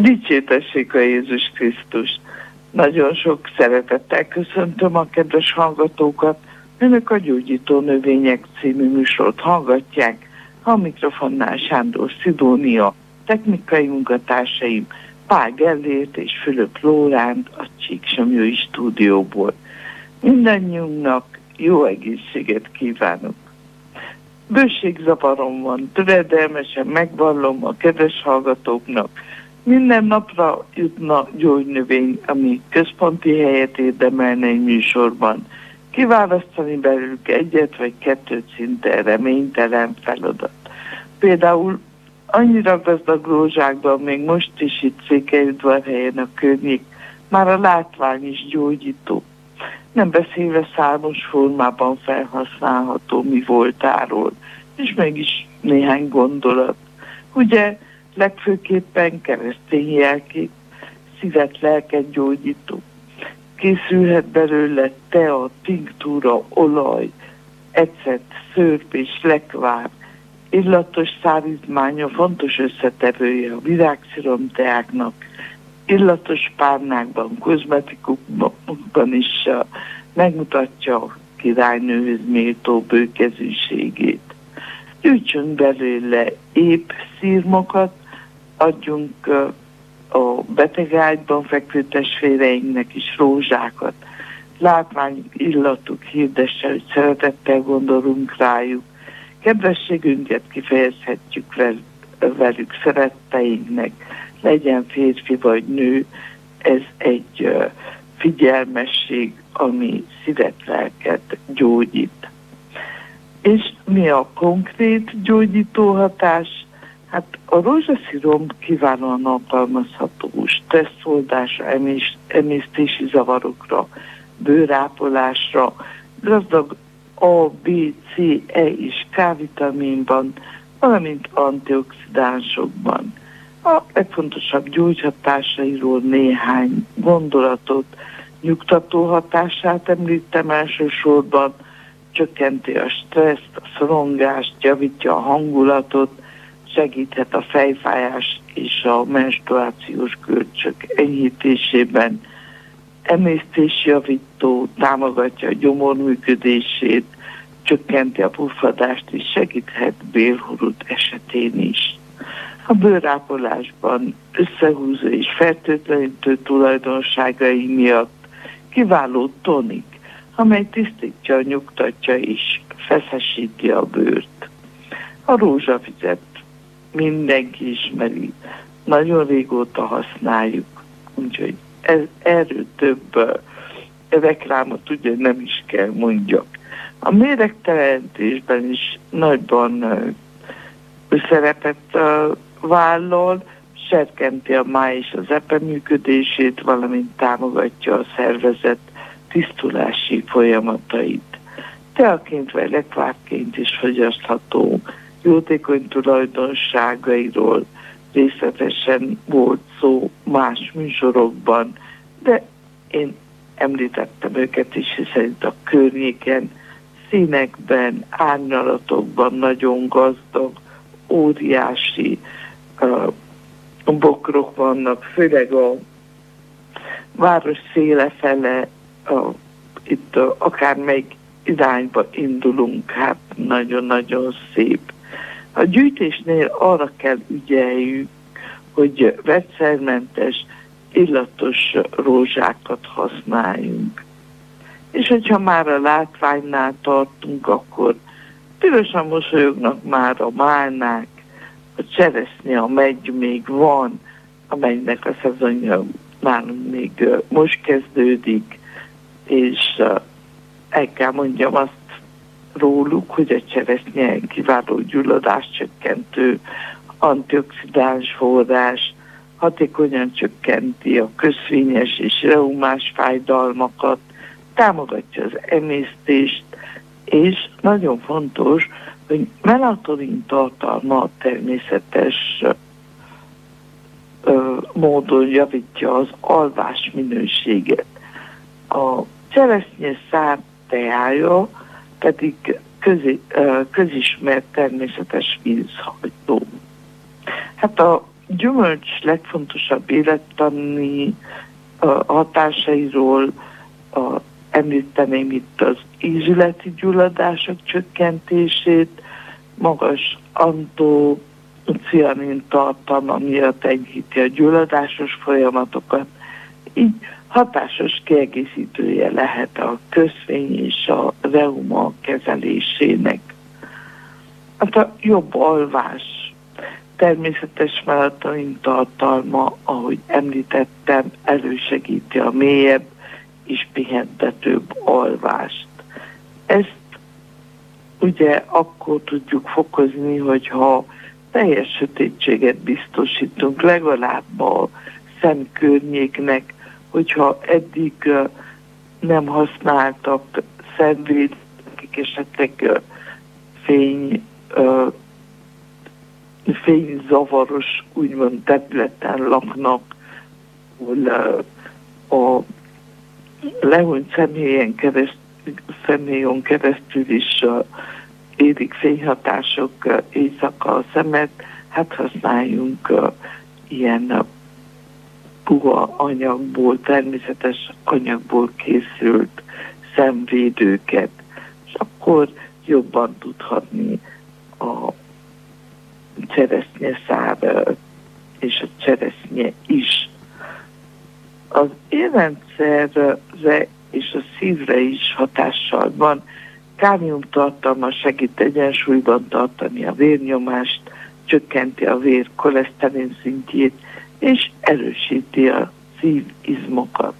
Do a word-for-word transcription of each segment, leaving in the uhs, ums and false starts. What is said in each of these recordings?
Dicsértessék a Jézus Krisztus! Nagyon sok szeretettel köszöntöm a kedves hallgatókat. Önök a Gyógyító Növények című műsort hallgatják. A mikrofonnál Sándor Szidónia, technikai munkatársaim Pál Gellért és Fülöp Lóránt a Csíksomlyói stúdióból. Mindannyiunknak jó egészséget kívánok! Bőségzavarom van, töredelmesen megvallom a kedves hallgatóknak. Minden napra jutna gyógynövény, ami központi helyet érdemelne egy műsorban. Kiválasztani belőlük egyet vagy kettőt szinte reménytelen feladat. Például annyira gazdag rózsákban, még most is itt Székelyudvarhelyen a környék, már a látvány is gyógyító. Nem beszélve számos formában felhasználható mi voltáról, és mégis néhány gondolat. Ugye legfőképpen keresztény jelkép, szívet, lelket gyógyító. Készülhet belőle tea, tinktúra, olaj, ecet, szőrp és lekvár. Illatos szárizmánya fontos összetevője a virágsziromteáknak. Illatos párnákban, kozmetikumokban is megmutatja a királynőhöz méltó bőkezűségét. Gyűjtsünk belőle épp szírmokat, adjunk a betegágyban fekvő testvéreinknek is rózsákat. Látványuk, illatuk hirdesse, hogy szeretettel gondolunk rájuk. Kedvességünket kifejezhetjük velük szeretteinknek. Legyen férfi vagy nő, ez egy figyelmesség, ami szívet, lelket gyógyít. És mi a konkrét gyógyító hatás? Hát a rózsaszírom kiválóan alkalmazható stresszoldásra, emésztési zavarokra, bőrápolásra, gazdag A, B, C, E és K vitaminban, valamint antioxidánsokban. A legfontosabb gyógyhatásairól néhány gondolatot, nyugtató hatását említem elsősorban, csökkenti a stresszt, a szorongást, javítja a hangulatot, segíthet a fejfájás és a menstruációs görcsök enyhítésében, emésztésjavító, támogatja a gyomor működését, csökkenti a puffadást és segíthet bélhurut esetén is. A bőrápolásban összehúzó és fertőtlenítő tulajdonságai miatt kiváló tonik, amely tisztítja, nyugtatja és feszesíti a bőrt. A rózsavizet mindenki ismeri, nagyon régóta használjuk, úgyhogy ez, erről több uh, reklámot ugye nem is kell mondjak. A méregtelenítésben is nagyban uh, szerepet uh, vállal, serkenti a máj és az epe működését, valamint támogatja a szervezet tisztulási folyamatait. Teaként vagy lekvárként is fogyasztható, jótékony tulajdonságairól részletesen volt szó más műsorokban, de én említettem őket is, hiszen itt a környéken, színekben, árnyalatokban nagyon gazdag, óriási uh, bokrok vannak, főleg a város széle fele, uh, itt uh, akármelyik irányba indulunk, hát nagyon-nagyon szép. A gyűjtésnél arra kell ügyeljük, hogy vegyszermentes, illatos rózsákat használjunk. És hogyha már a látványnál tartunk, akkor pirosan mosolyognak már a málnák, a cseresznye, a megy még van, amelynek a szezonja nálunk még most kezdődik, és el kell mondjam azt róluk, hogy a cseresznye kiváló gyulladáscsökkentő, antioxidáns forrás, hatékonyan csökkenti a köszvényes és reumás fájdalmakat, támogatja az emésztést, és nagyon fontos, hogy melatonin tartalma természetes ö, módon javítja az alvás minőséget. A cseresznye szár teája pedig közi, ö, közismert természetes vízhajtó. Hát a gyümölcs legfontosabb élettani hatásairól a, említeném itt az ízületi gyulladások csökkentését, magas antocianin tartalma miatt enyhíti a gyulladásos folyamatokat, így hatásos kiegészítője lehet a köszvény és a reuma kezelésének. Hát a jobb alvás, természetes melatonin tartalma, ahogy említettem, elősegíti a mélyebb és pihentetőbb alvást. Ezt ugye akkor tudjuk fokozni, hogyha teljes sötétséget biztosítunk legalább a szemkörnyéknek, hogyha eddig uh, nem használtak szemvéd, akik esetleg uh, fény, uh, fényzavaros úgymond területen laknak, ahol uh, a lehunyt személyen keresztül, személyon keresztül is uh, érik fényhatások uh, éjszaka a szemet, hát használjunk uh, ilyen uh, puha anyagból, természetes anyagból készült szemvédőket, és akkor jobban tudhatni a cseresznyeszár és a cseresznye is. Az érrendszerre és a szívre is hatással van. Kálium tartalma segít egyensúlyban tartani a vérnyomást, csökkenti a vér koleszterin szintjét, és erősíti a szívizmokat.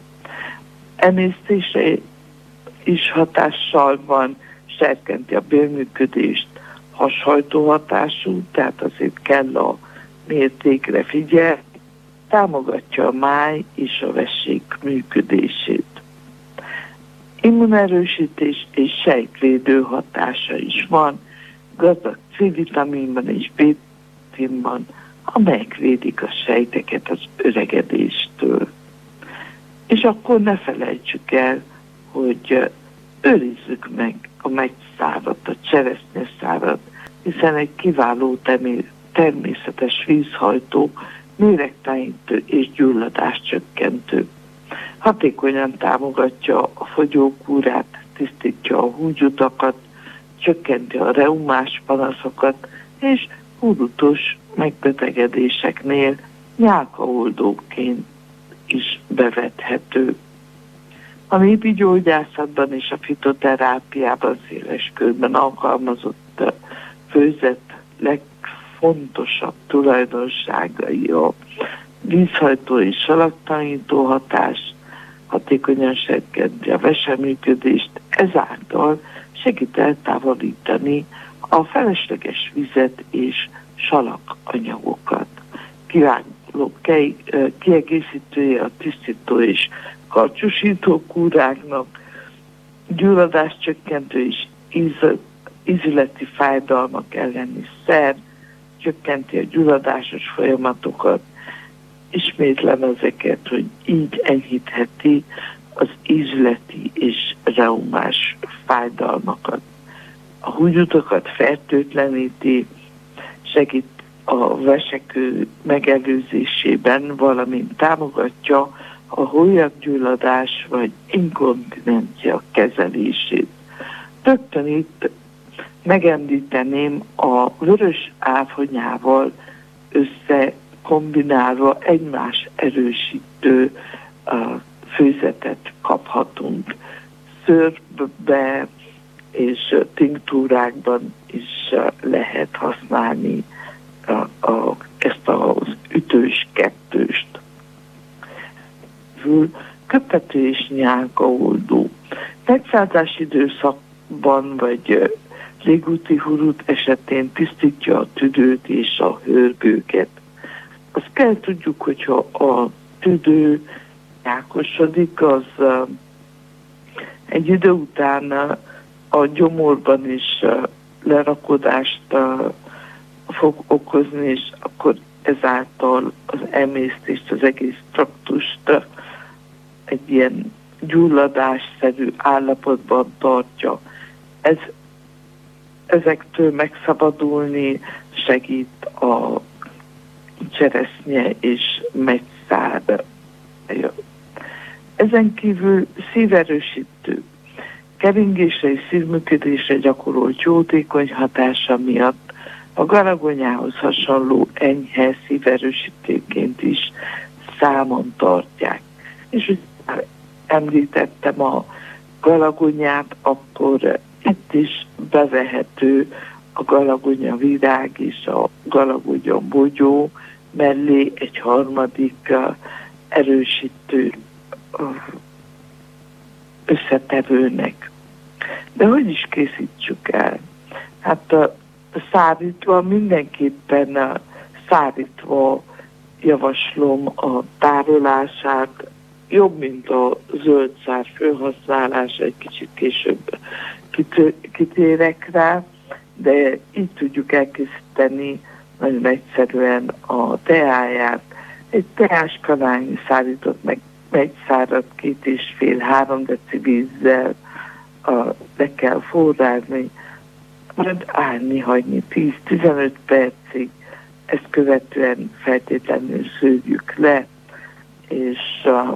Emésztésre is hatással van, serkenti a bélműködést, hashajtó hatású, tehát azért kell a mértékre figyelni, támogatja a máj és a vessék működését. Immunerősítés és sejtvédő hatása is van, gazdag C-vitaminban és B-vitaminban, amelyek védik a sejteket az öregedéstől. És akkor ne felejtsük el, hogy őrizzük meg a megyszárat, a cseresznyeszárat, hiszen egy kiváló természetes vízhajtó, méregtájítő és gyulladáscsökkentő. Hatékonyan támogatja a fogyókúrát, tisztítja a húgyutakat, csökkenti a reumás panaszokat, és húrutos megbetegedéseknél nyálkaoldóként is bevethető. A népi gyógyászatban és a fitoterápiában széles körben alkalmazott főzet legfontosabb tulajdonságai a vízhajtó és salaktalanító hatás, hatékonyan serkenti a veseműködést, ezáltal segít eltávolítani a felesleges vizet és salakanyagokat. Kiváló kiegészítője a tisztító és karcsúsító kúráknak, gyulladáscsökkentő és íz, ízületi fájdalmak elleni szer, csökkenti a gyulladásos folyamatokat, ismétlem ezeket, hogy így enyhítheti az ízleti és reumás fájdalmakat. A húgyutakat fertőtleníti, segít a vesekő megelőzésében, valamint támogatja a hólyaggyulladás vagy inkontinencia kezelését. Rögtön itt megemlíteném a vörös áfonyával összekombinálva egymás erősítő uh, főzetet kaphatunk. Szőrbe és tinktúrákban is uh, lehet használni uh, a, ezt az ütős kettőst. Köpető és nyálkaoldó. Megszállás időszakban vagy légúti hurut esetén tisztítja a tüdőt és a hörgőket. Azt kell tudjuk, hogyha a tüdő nyálkosodik, az egy idő után a gyomorban is lerakodást fog okozni, és akkor ezáltal az emésztést, az egész traktust egy ilyen gyulladásszerű állapotban tartja. Ez, ezektől megszabadulni segít a cseresznye és megyszár. Ezen kívül szíverősítő, keringésre és szívműködésre gyakorolt jótékony hatása miatt a galagonyához hasonló enyhe szíverősítőként is számon tartják. És hogy már említettem a galagonyát, akkor itt is bevehető a galagonya virág és a galagonya bogyó mellé egy harmadik erősítő összetevőnek. De hogy is készítsük el? Hát a szárítva, mindenképpen szárítva javaslom a tárolását, jobb, mint a zöld szár felhasználása, egy kicsit később kitérek rá, de így tudjuk elkészíteni nagyon egyszerűen a teáját. Egy teáskanálnyi szárított meg megyszárat két és fél három deci vízzel a, le kell forrálni, majd állni hagyni tíz-tizenöt percig, ezt követően feltétlenül szőjük le, és uh,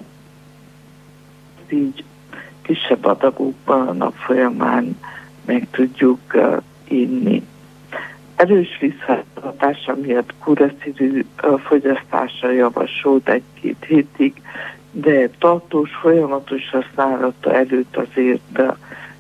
így kisebb adagokban a nap folyamán meg tudjuk uh, inni. Erős vízhatása miatt kuraszírű uh, fogyasztása javasolt egy-két hétig, de tartós, folyamatos használata előtt azért uh,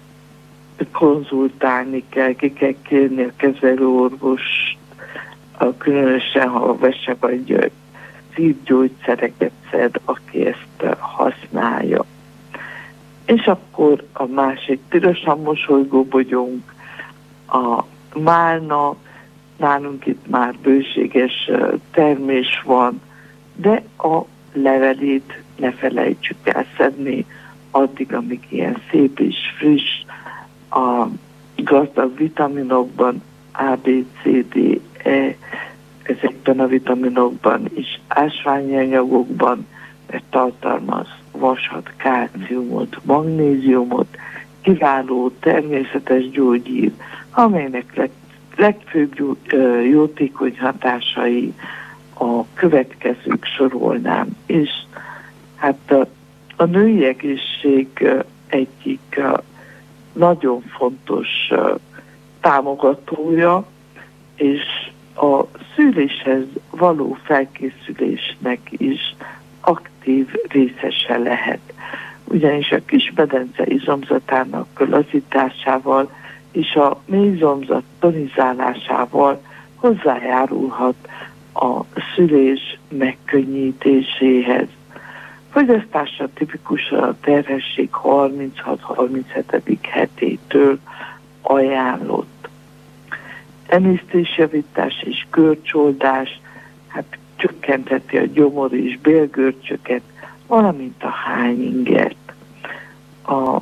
konzultálni kell, ki kell kérni a kezelőorvost, uh, különösen ha a vese vagy uh, szívgyógyszereket szed, aki ezt uh, használja. És akkor a másik pirosan mosolygó bogyónk, a málna, nálunk itt már bőséges uh, termés van, de a levelét ne felejtsük el szedni addig, amíg ilyen szép és friss, a gazdag vitaminokban, A, B, C, D, E, ezekben a vitaminokban is, ásványi anyagokban, mert tartalmaz vasat, kálciumot, magnéziumot, kiváló természetes gyógyír, amelynek leg, legfőbb gyó, jótékony hatásai a következők sorolnám, és hát a, a női egészség egyik nagyon fontos támogatója, és a szüléshez való felkészülésnek is aktív részese lehet. Ugyanis a kismedence izomzatának lazításával és a mélyizomzat tonizálásával hozzájárulhat a szülés megkönnyítéséhez. Fogyasztása tipikusan a terhesség harminchat-harminchetedik hetétől ajánlott. Emésztésjavítás és görcsoldás, hát csökkentheti a gyomor és bélgörcsöket, valamint a hányingert. A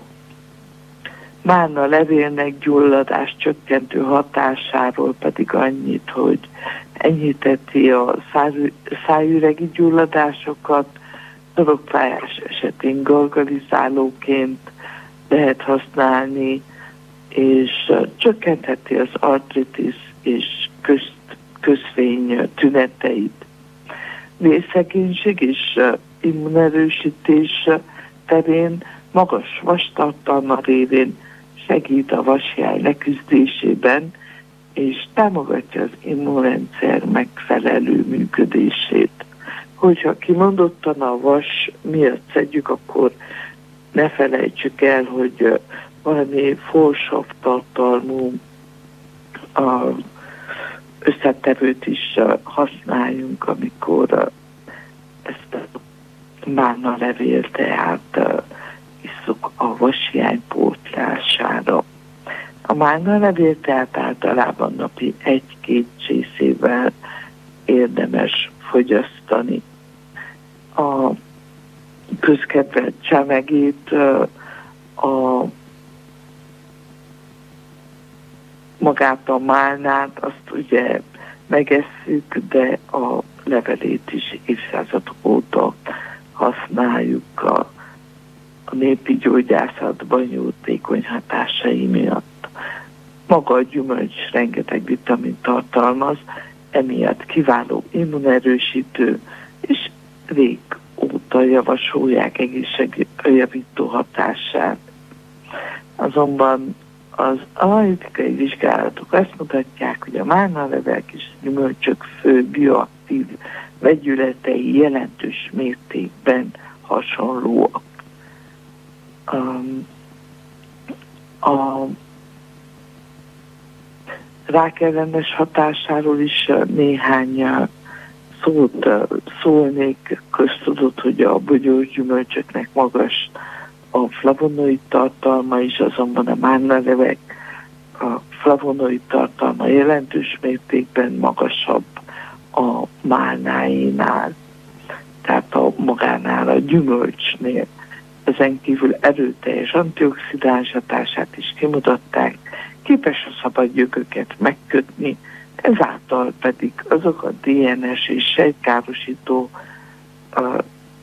málna levélnek gyulladás csökkentő hatásáról pedig annyit, hogy enyhíteti a szájüregi gyulladásokat, torokfájás esetén gargalizálóként lehet használni, és csökkentheti az artritis és közt, közvény tüneteit. Vérszegénység és immunerősítés terén magas vastartalma révén segít a vashiály leküzdésében, és támogatja az immunrendszer megfelelő működését. Hogyha kimondottan a vas miatt szedjük, akkor ne felejtsük el, hogy valami folsav tartalmú összetevőt is használjunk, amikor ezt a málna levél teát isszuk a vashiány pótlására. A málna levél teát általában napi egy-két csészével érdemes fogyasztani. A közkedvelt csemegét, a magát a málnát, azt ugye megesszük, de a levelét is évszázadok óta használjuk a, a népi gyógyászatban jótékony hatásai miatt. Maga a gyümölcs rengeteg vitamin tartalmaz, emiatt kiváló immunerősítő, és régóta javasolják egészségjavító hatását. Azonban az analitikai vizsgálatok azt mutatják, hogy a málnalevek és gyümölcsök fő bioaktív vegyületei jelentős mértékben hasonlóak. Um, a rákellenes hatásáról is néhány szót szólnék. Köztudott, hogy a bogyós gyümölcsöknek magas a flavonoid tartalma is, azonban a málnalevek a flavonoid tartalma jelentős mértékben magasabb a málnáinál, tehát a magánál, a gyümölcsnél. Ezen kívül erőteljes antioxidáns hatását is kimutatták, képes a szabad gyököket megkötni, ezáltal pedig azok a dé en es és sejtkárosító uh,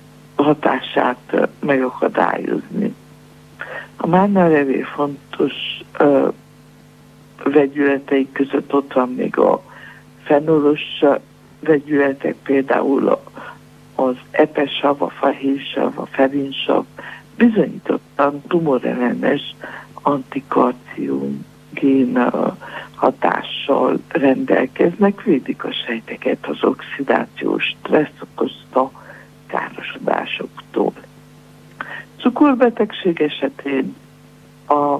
hatását megakadályozni. A málnalevél fontos uh, vegyületeik között ott van még a fenolos vegyületek, például az epesav, a fahéjsav, a ferinsav, bizonyítottan tumorellenes antikarcium gén hatással rendelkeznek, védik a sejteket az oxidációs stressz okozta károsodásoktól. Cukorbetegség esetén a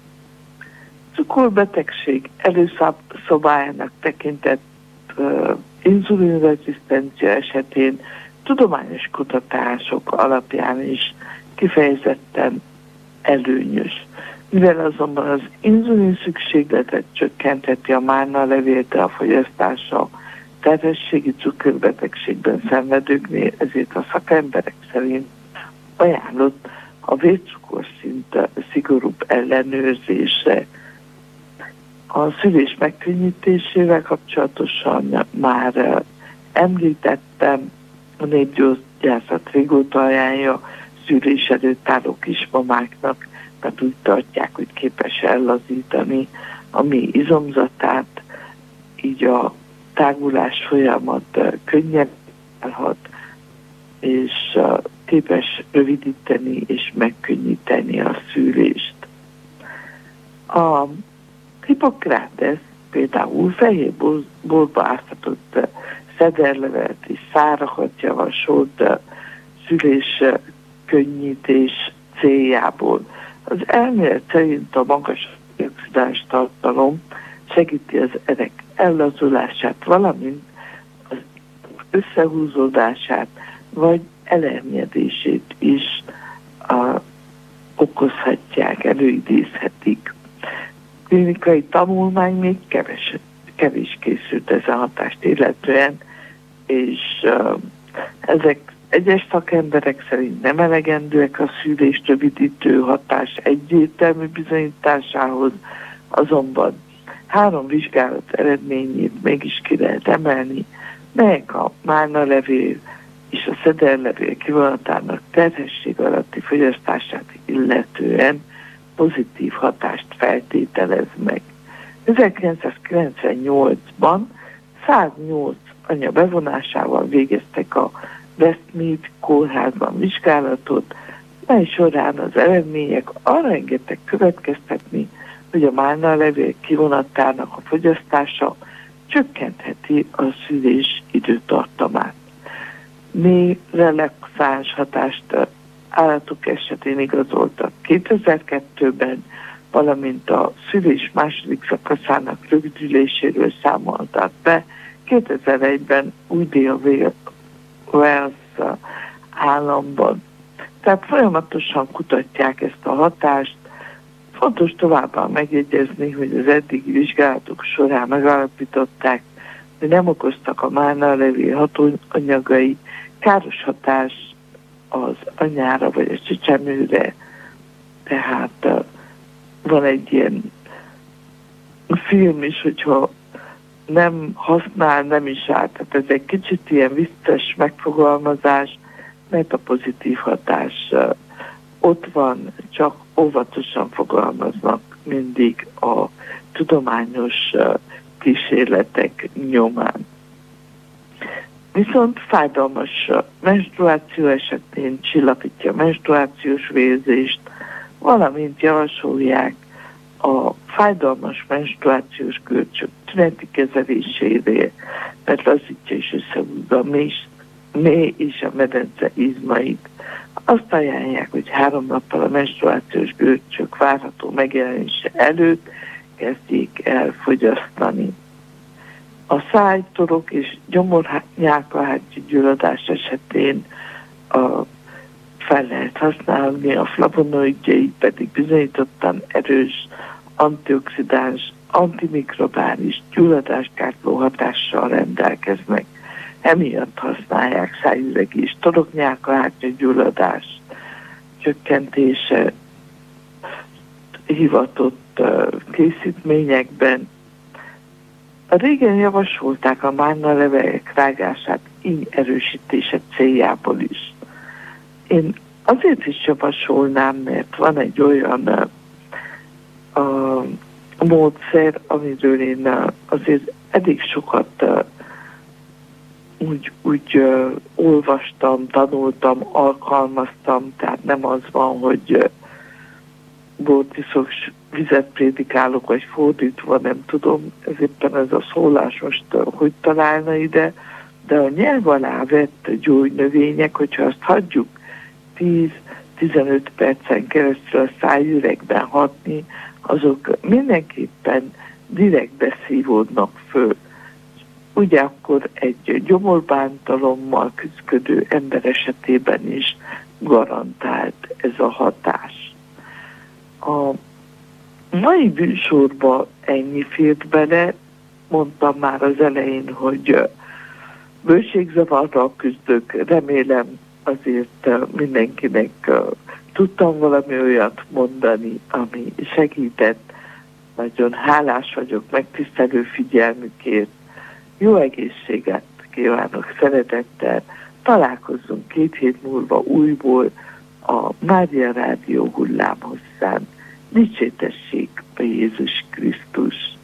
cukorbetegség előszobájának tekintett uh, inzulinrezisztencia esetén tudományos kutatások alapján is kifejezetten előnyös. Mivel azonban az inzulin szükségletet csökkentheti a málnalevél elfogyasztása terhességi cukorbetegségben szenvedőknél, ezért a szakemberek szerint ajánlott a vércukorszint szigorúbb ellenőrzése. A szülés megkönnyítésével kapcsolatosan már említettem, a népgyógyászat régóta ajánlja szülés előtt álló kismamáknak, mert úgy tartják, hogy képes ellazítani a mély izomzatát, így a tágulás folyamat könnyebb állhat, és képes rövidíteni és megkönnyíteni a szülést. A Hippokrates például fehér borba áztatott szederlevelet és szárakat javasolt szülés könnyítés céljából. Az elmélet szerint a magas antioxidáns tartalom segíti az erek ellazulását, valamint az összehúzódását vagy elernyedését is a, okozhatják, előidézhetik. Klinikai tanulmány még keves, kevés készült ezen hatást illetően, és uh, ezek egyes szakemberek szerint nem elegendőek a szülést rövidítő hatás egyértelmű bizonyításához, azonban három vizsgálat eredményét mégis ki lehet emelni, melyek a málnalevél és a szederlevél kivonatának terhesség alatti fogyasztását illetően pozitív hatást feltételez meg. ezerkilencszázkilencvennyolcban száznyolc anya bevonásával végeztek a Westmead kórházban vizsgálatot, mely során az eredmények arra engedtek következtetni, hogy a málnalevél kivonatának a fogyasztása csökkentheti a szülés időtartamát. Mély relaxáns hatást állatok esetén igazoltak kétezer-kettőben, valamint a szülés második szakaszának rövidüléséről számoltak be kétezer-egyben Új-Dél-Wales államban. Tehát folyamatosan kutatják ezt a hatást. Fontos továbbá megjegyezni, hogy az eddigi vizsgálatok során megállapították, hogy nem okoztak a málnalevél hatóanyagai káros hatás az anyára vagy a csecsemőre. Tehát uh, van egy ilyen film is, hogyha nem használ, nem is áll. Tehát ez egy kicsit ilyen vicces megfogalmazás, mert a pozitív hatás uh, ott van, csak óvatosan fogalmaznak mindig a tudományos uh, kísérletek nyomán. Viszont fájdalmas menstruáció esetén csillapítja a menstruációs vérzést, valamint javasolják a fájdalmas menstruációs görcsök tüneti kezelésére, mert lazítja és összehúzza a mély, mély és a medence izmait. Azt ajánlják, hogy három nappal a menstruációs görcsök várható megjelenése előtt kezdjék el fogyasztani. A szájtorok és gyomornyálkahártya gyulladás esetén a, fel lehet használni, a flavonoidjai pedig bizonyítottan erős antioxidáns, antimikrobális, gyulladásgátló hatással rendelkeznek. Emiatt használják szájüreg és toroknyálkahártya gyulladás csökkentése hivatott készítményekben. A régen javasolták a mánna levelek rágását íny erősítése céljából is. Én azért is javasolnám, mert van egy olyan a, a módszer, amiről én azért elég sokat uh, úgy, úgy uh, olvastam, tanultam, alkalmaztam, tehát nem az van, hogy uh, bort iszok, vizet prédikálok, vagy fordítva, nem tudom, ez éppen ez a szólás most uh, hogy találna ide, de a nyelv alá vett gyógynövények, hogyha azt hagyjuk tíz-tizenöt percen keresztül a szájüregben hatni, azok mindenképpen direkt beszívódnak föl. Ugye akkor egy gyomorbántalommal küzdködő ember esetében is garantált ez a hatás. A mai műsorban ennyi fért bele, mondtam már az elején, hogy bőségzavarral küzdök, remélem azért mindenkinek tudtam valami olyat mondani, ami segített. Nagyon hálás vagyok megtisztelő figyelmükért. Jó egészséget kívánok szeretettel. Találkozzunk két hét múlva újból a Mária Rádió hullámhosszán. Dicsértessék a Jézus Krisztus!